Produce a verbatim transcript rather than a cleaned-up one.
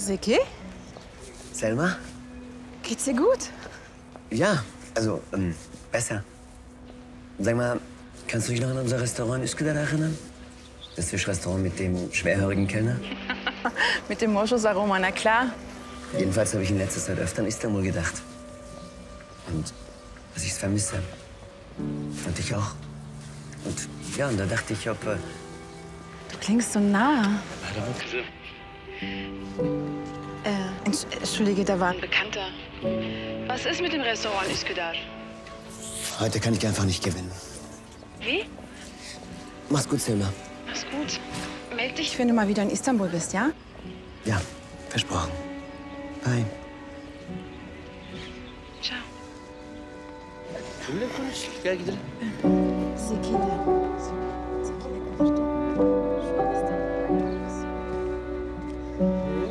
Seki? Selma? Geht's dir gut? Ja, also, ähm, besser. Sag mal, kannst du dich noch an unser Restaurant in Üsküdar erinnern? Das Fischrestaurant mit dem schwerhörigen Kellner? Mit dem Moschusaroma, na klar. Jedenfalls habe ich in letzter Zeit öfter an Istanbul gedacht. Und dass ich es vermisse. Und ich auch. Und ja, und da dachte ich, ob... Äh Du klingst so nah. Äh, Entsch Entschuldige, da war ein Bekannter. Was ist mit dem Restaurant in Üsküdar? Heute kann ich einfach nicht gewinnen. Wie? Mach's gut, Selma. Mach's gut. Meld dich, wenn du mal wieder in Istanbul bist, ja? Ja, versprochen. Bye. Ciao. Kimle konuş? Gel gidelim. Zeki de. Zeki ile konuştum. Şu an İstanbul'a gidiyoruz.